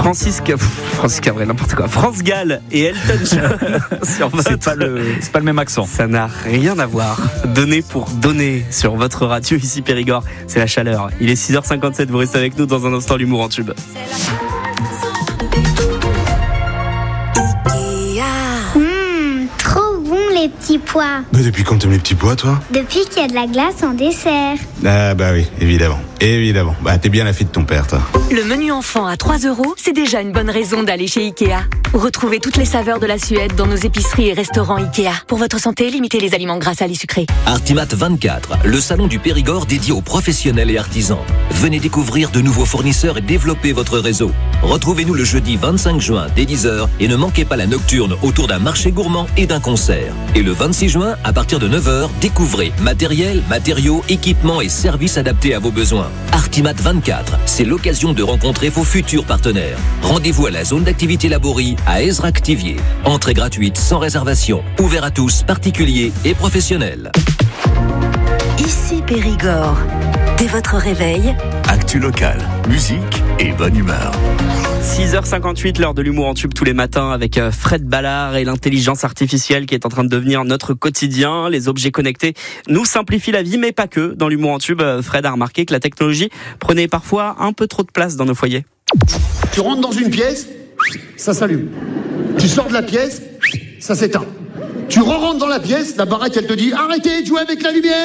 Francis Cabrel, n'importe quoi. France Gall et Elton John sur votre... C'est pas le même accent. Ça n'a rien à voir. Donner pour donner sur votre radio ici Périgord, c'est la chaleur. Il est 6h57, vous restez avec nous dans un instant, l'humour en tube. Trop bon les petits pois. Mais depuis quand t'aimes les petits pois, toi? Depuis qu'il y a de la glace en dessert. Ah bah oui, évidemment. Bah t'es bien la fille de ton père, toi. Le menu enfant à 3 €, c'est déjà une bonne raison d'aller chez Ikea. Retrouvez toutes les saveurs de la Suède dans nos épiceries et restaurants Ikea. Pour votre santé, limitez les aliments gras, salés, sucrés. Artimat 24, le salon du Périgord dédié aux professionnels et artisans. Venez découvrir de nouveaux fournisseurs et développer votre réseau. Retrouvez-nous le jeudi 25 juin dès 10h et ne manquez pas la nocturne autour d'un marché gourmand et d'un concert. Et le 26 juin, à partir de 9h, découvrez matériel, matériaux, équipements et services adaptés à vos besoins. Artimat 24, c'est l'occasion de rencontrer vos futurs partenaires. Rendez-vous à la zone d'activité Laborie à Ezra-Activier. Entrée gratuite sans réservation. Ouvert à tous, particuliers et professionnels. Ici Périgord. Dès votre réveil, actu locale, musique et bonne humeur. 6h58, l'heure de l'humour en tube tous les matins avec Fred Ballard et l'intelligence artificielle qui est en train de devenir notre quotidien. Les objets connectés nous simplifient la vie, mais pas que. Dans l'humour en tube, Fred a remarqué que la technologie prenait parfois un peu trop de place dans nos foyers. Tu rentres dans une pièce, ça s'allume. Tu sors de la pièce, ça s'éteint. Tu re-rentres dans la pièce, la baraque elle te dit « Arrêtez de jouer avec la lumière !»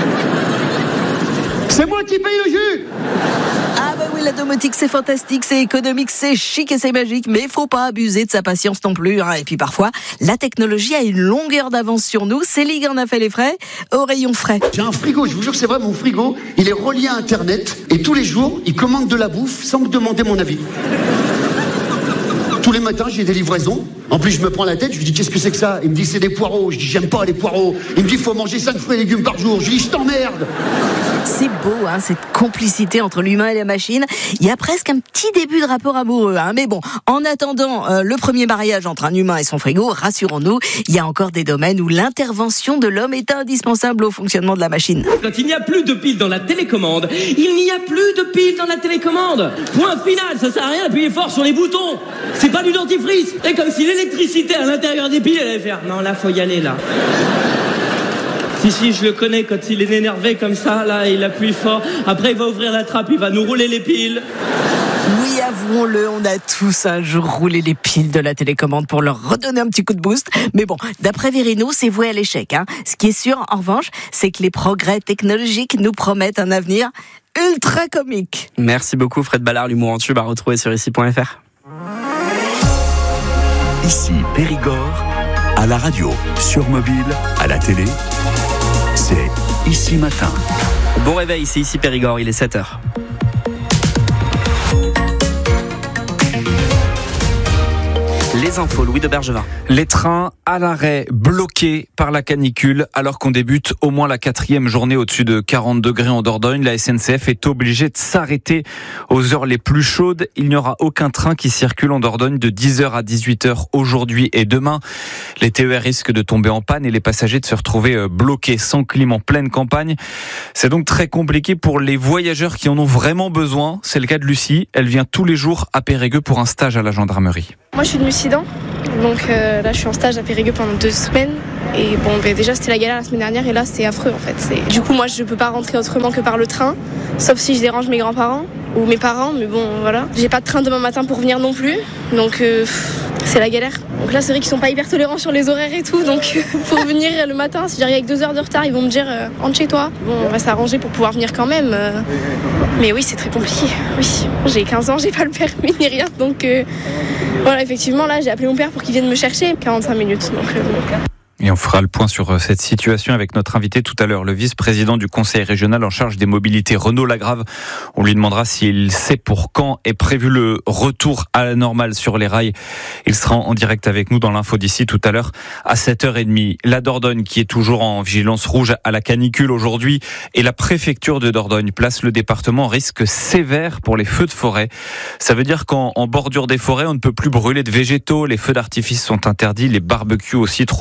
C'est moi qui paye le jus. Ah bah oui, la domotique c'est fantastique, c'est économique, c'est chic et c'est magique, mais faut pas abuser de sa patience non plus. Et puis parfois, la technologie a une longueur d'avance sur nous. Céline en a fait les frais au rayon frais. J'ai un frigo, je vous jure que c'est vrai, mon frigo, il est relié à Internet et tous les jours, il commande de la bouffe sans me demander mon avis. Tous les matins, j'ai des livraisons. En plus, je me prends la tête, je lui dis qu'est-ce que c'est que ça? Il me dit c'est des poireaux. Je dis j'aime pas les poireaux. Il me dit faut manger 5 fruits et légumes par jour. Je lui dis je t'emmerde. C'est beau, cette complicité entre l'humain et la machine. Il y a presque un petit début de rapport amoureux. Mais bon, en attendant le premier mariage entre un humain et son frigo, rassurons-nous, il y a encore des domaines où l'intervention de l'homme est indispensable au fonctionnement de la machine. Quand il n'y a plus de piles dans la télécommande, il n'y a plus de piles dans la télécommande. Point final, ça sert à rien d'appuyer fort sur les boutons. C'est pas du dentifrice. C'est comme si l'électricité à l'intérieur des piles, elle allait faire non, là, faut y aller, là. Si, je le connais, quand il est énervé comme ça, là, il appuie fort. Après, il va ouvrir la trappe, il va nous rouler les piles. Oui, avouons-le, on a tous un jour roulé les piles de la télécommande pour leur redonner un petit coup de boost. Mais bon, d'après Virino, c'est voué à l'échec. Ce qui est sûr, en revanche, c'est que les progrès technologiques nous promettent un avenir ultra comique. Merci beaucoup Fred Ballard, l'humour en tube à retrouver sur ici.fr. Ici Périgord, à la radio, sur mobile, à la télé, c'est Ici Matin. Bon réveil, c'est ici Périgord, il est 7h. Les infos, Louis de Bergevin. Les trains à l'arrêt, bloqués par la canicule, alors qu'on débute au moins la 4e journée au-dessus de 40 degrés en Dordogne. La SNCF est obligée de s'arrêter aux heures les plus chaudes. Il n'y aura aucun train qui circule en Dordogne de 10h à 18h aujourd'hui et demain. Les TER risquent de tomber en panne et les passagers de se retrouver bloqués sans clim en pleine campagne. C'est donc très compliqué pour les voyageurs qui en ont vraiment besoin. C'est le cas de Lucie. Elle vient tous les jours à Périgueux pour un stage à la gendarmerie. Moi je suis de Mussidan, donc là je suis en stage à Périgueux pendant 2 semaines. Et bon, déjà c'était la galère la semaine dernière et là c'est affreux en fait. Du coup moi je peux pas rentrer autrement que par le train, sauf si je dérange mes grands-parents ou mes parents, mais bon voilà. J'ai pas de train demain matin pour venir non plus, donc c'est la galère. Donc là c'est vrai qu'ils sont pas hyper tolérants sur les horaires et tout, donc pour venir le matin, si j'arrive avec 2 heures de retard, ils vont me dire rentre chez toi. Bon, on va s'arranger pour pouvoir venir quand même, mais oui c'est très compliqué. Oui, j'ai 15 ans, j'ai pas le permis ni rien, donc voilà, effectivement là j'ai appelé mon père pour qu'il vienne me chercher, 45 minutes, donc Et on fera le point sur cette situation avec notre invité tout à l'heure, le vice-président du conseil régional en charge des mobilités, Renaud Lagrave. On lui demandera s'il sait pour quand est prévu le retour à la normale sur les rails. Il sera en direct avec nous dans l'info d'ici tout à l'heure à 7h30. La Dordogne qui est toujours en vigilance rouge à la canicule aujourd'hui et la préfecture de Dordogne place le département en risque sévère pour les feux de forêt. Ça veut dire qu'en bordure des forêts, on ne peut plus brûler de végétaux, les feux d'artifice sont interdits, les barbecues aussi trop proches des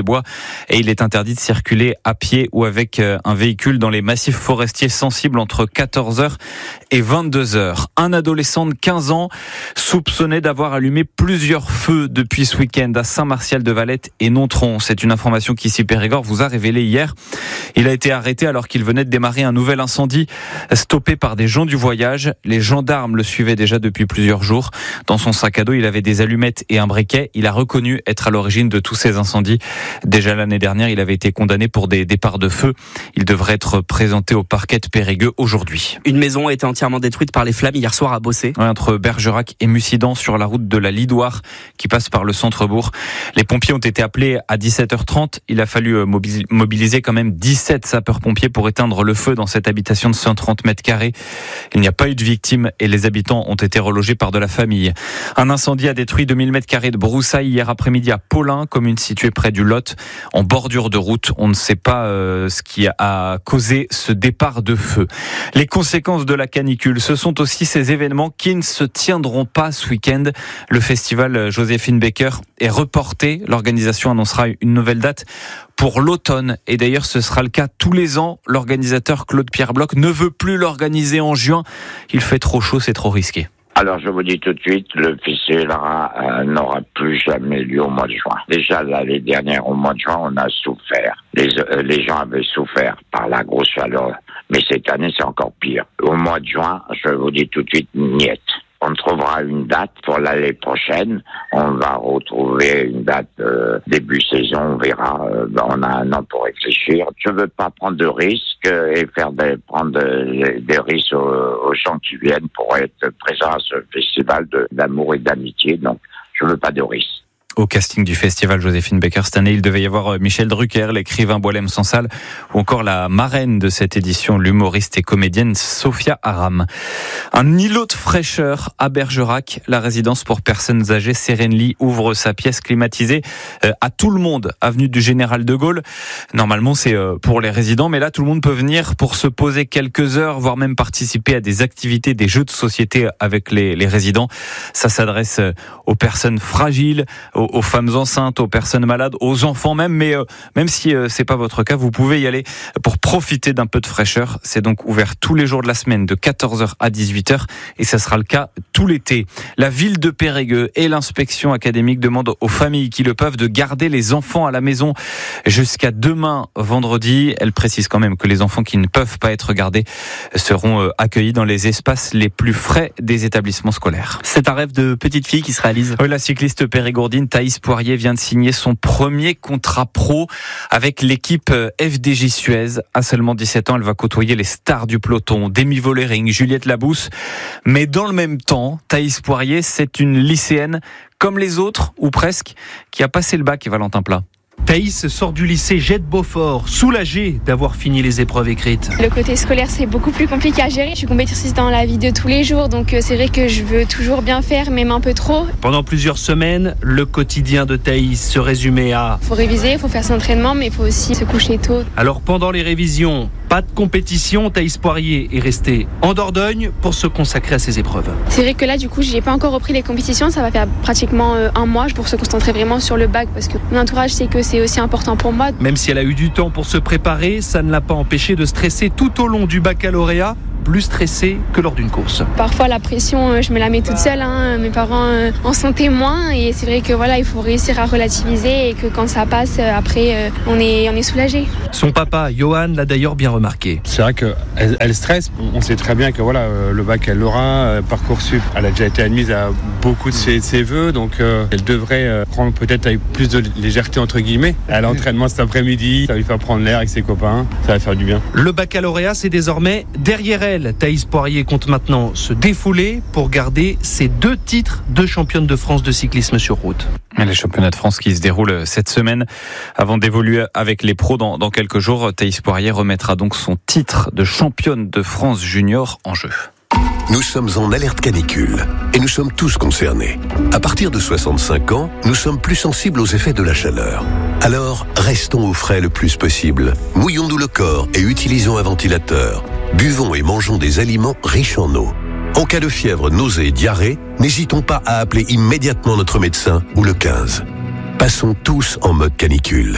bois et il est interdit de circuler à pied ou avec un véhicule dans les massifs forestiers sensibles entre 14h et 22h. Un adolescent de 15 ans soupçonné d'avoir allumé plusieurs feux depuis ce week-end à Saint-Martial-de-Valette et Nontron. C'est une information qu'ici Périgord vous a révélée hier. Il a été arrêté alors qu'il venait de démarrer un nouvel incendie stoppé par des gens du voyage. Les gendarmes le suivaient déjà depuis plusieurs jours. Dans son sac à dos, il avait des allumettes et un briquet. Il a reconnu être à l'origine de tous ces incendies. Déjà l'année dernière, il avait été condamné pour des départs de feu. Il devrait être présenté au parquet de Périgueux aujourd'hui. Une maison a été entièrement détruite par les flammes hier soir à Bossé. Entre Bergerac et Mussidan sur la route de la Lidoire qui passe par le centre-bourg. Les pompiers ont été appelés à 17h30. Il a fallu mobiliser quand même 17 sapeurs-pompiers pour éteindre le feu dans cette habitation de 130 mètres carrés. Il n'y a pas eu de victimes et les habitants ont été relogés par de la famille. Un incendie a détruit 2000 mètres carrés de broussailles hier après-midi à Paulin, commune située près du Lot, en bordure de route. On ne sait pas ce qui a causé ce départ de feu. Les conséquences de la canicule, ce sont aussi ces événements qui ne se tiendront pas ce week-end. Le festival Joséphine Baker est reporté. L'organisation annoncera une nouvelle date pour l'automne. Et d'ailleurs, ce sera le cas tous les ans. L'organisateur Claude-Pierre Bloch ne veut plus l'organiser en juin. Il fait trop chaud, c'est trop risqué. Alors, je vous dis tout de suite, le festival n'aura plus jamais lieu au mois de juin. Déjà, l'année dernière, au mois de juin, on a souffert. Les gens avaient souffert par la grosse chaleur. Mais cette année, c'est encore pire. Au mois de juin, je vous dis tout de suite, niet. On trouvera une date pour l'année prochaine. On va retrouver une date début saison, on verra. On a un an pour réfléchir. Je veux pas prendre de risques et prendre des risques aux gens qui viennent pour être présents à ce festival d'amour et d'amitié. Donc, je veux pas de risques. Au casting du festival Joséphine Baker cette année, il devait y avoir Michel Drucker, l'écrivain Boilem Sansal, ou encore la marraine de cette édition, l'humoriste et comédienne Sophia Aram. Un îlot de fraîcheur à Bergerac. La résidence pour personnes âgées Sérénely ouvre sa pièce climatisée à tout le monde, avenue du Général de Gaulle. Normalement, c'est pour les résidents, mais là, tout le monde peut venir pour se poser quelques heures, voire même participer à des activités, des jeux de société avec les résidents. Ça s'adresse aux personnes fragiles, aux femmes enceintes, aux personnes malades, aux enfants même, mais même si c'est pas votre cas, vous pouvez y aller pour profiter d'un peu de fraîcheur. C'est donc ouvert tous les jours de la semaine de 14h à 18h et ça sera le cas tout l'été. La ville de Périgueux et l'inspection académique demandent aux familles qui le peuvent de garder les enfants à la maison jusqu'à demain vendredi. Elle précise quand même que les enfants qui ne peuvent pas être gardés seront accueillis dans les espaces les plus frais des établissements scolaires. C'est un rêve de petite fille qui se réalise. Oui, la cycliste périgourdine Thaïs Poirier vient de signer son premier contrat pro avec l'équipe FDJ Suez. À seulement 17 ans, elle va côtoyer les stars du peloton, Demi Vollering, Juliette Labousse. Mais dans le même temps, Thaïs Poirier, c'est une lycéenne comme les autres, ou presque, qui a passé le bac, et Valentin Plat. Thaïs sort du lycée Jette Beaufort, soulagée d'avoir fini les épreuves écrites. Le côté scolaire, c'est beaucoup plus compliqué à gérer. Je suis compétitrice dans la vie de tous les jours, donc c'est vrai que je veux toujours bien faire, même un peu trop. Pendant plusieurs semaines, le quotidien de Thaïs se résumait à... Faut réviser, faut faire son entraînement, mais il faut aussi se coucher tôt. Alors pendant les révisions, pas de compétition, Thaïs Poirier est restée en Dordogne pour se consacrer à ses épreuves. C'est vrai que là, du coup, j'ai pas encore repris les compétitions. Ça va faire pratiquement un mois pour se concentrer vraiment sur le bac, parce que mon entourage sait que c'est aussi important pour moi. Même si elle a eu du temps pour se préparer, ça ne l'a pas empêché de stresser tout au long du baccalauréat, plus stressée que lors d'une course. Parfois la pression, je me la mets toute seule, mes parents en sont témoins et c'est vrai que voilà, il faut réussir à relativiser et que quand ça passe, après on est soulagé. Son papa, Johan, l'a d'ailleurs bien remarqué. C'est vrai qu'elle stresse, on sait très bien que voilà, le bac elle l'aura, Parcoursup, elle a déjà été admise à beaucoup de ses vœux, donc elle devrait prendre peut-être avec plus de légèreté entre guillemets. Elle a l'entraînement cet après-midi, ça va lui faire prendre l'air avec ses copains, ça va faire du bien. Le baccalauréat, c'est désormais derrière elle. Thaïs Poirier compte maintenant se défouler pour garder ses 2 titres de championne de France de cyclisme sur route. Les championnats de France qui se déroulent cette semaine avant d'évoluer avec les pros dans quelques jours. Thaïs Poirier remettra donc son titre de championne de France junior en jeu. Nous sommes en alerte canicule et nous sommes tous concernés. À partir de 65 ans, nous sommes plus sensibles aux effets de la chaleur. Alors, restons au frais le plus possible. Mouillons-nous le corps et utilisons un ventilateur. Buvons et mangeons des aliments riches en eau. En cas de fièvre, nausée et diarrhée, n'hésitons pas à appeler immédiatement notre médecin ou le 15. Passons tous en mode canicule.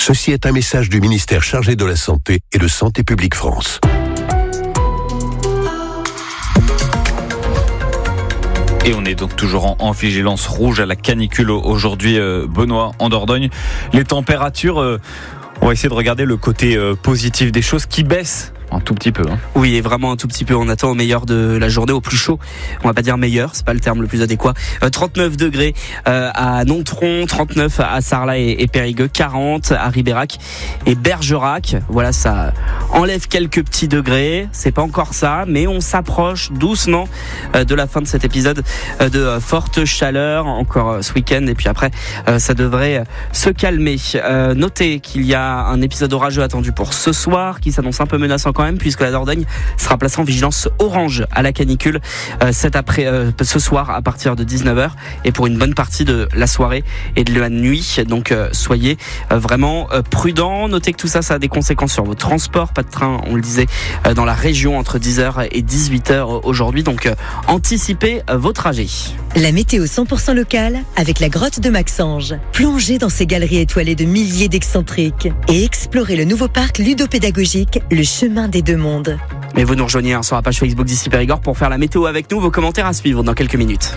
Ceci est un message du ministère chargé de la Santé et de Santé publique France. Et on est donc toujours en vigilance rouge à la canicule aujourd'hui, Benoît, en Dordogne. Les températures, on va essayer de regarder le côté positif des choses qui baissent. Un tout petit peu. Oui, et vraiment un tout petit peu. On attend au meilleur de la journée, au plus chaud. On va pas dire meilleur, c'est pas le terme le plus adéquat. 39 degrés à Nontron, 39 à Sarlat et Périgueux, 40 à Ribérac et Bergerac. Voilà, ça enlève quelques petits degrés. C'est pas encore ça, mais on s'approche doucement de la fin de cet épisode de forte chaleur encore ce week-end. Et puis après, ça devrait se calmer. Notez qu'il y a un épisode orageux attendu pour ce soir qui s'annonce un peu menaçant quand même, puisque la Dordogne sera placée en vigilance orange à la canicule ce soir à partir de 19h et pour une bonne partie de la soirée et de la nuit. Donc soyez vraiment prudents. Notez que tout ça, ça a des conséquences sur vos transports. Pas de train, on le disait, dans la région entre 10h et 18h aujourd'hui. Donc anticipez vos trajets. La météo 100% locale avec la grotte de Maxange. Plongez dans ces galeries étoilées de milliers d'excentriques et explorez le nouveau parc ludopédagogique, le chemin des deux mondes. Mais vous nous rejoignez sur la page Facebook d'Ici Périgord pour faire la météo avec nous. Vos commentaires à suivre dans quelques minutes.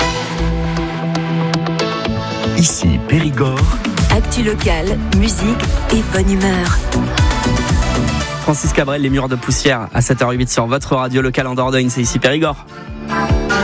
Ici Périgord. Actu locale, musique et bonne humeur. Francis Cabrel, les murs de poussière à 7h08 sur votre radio locale en Dordogne. C'est Ici Périgord.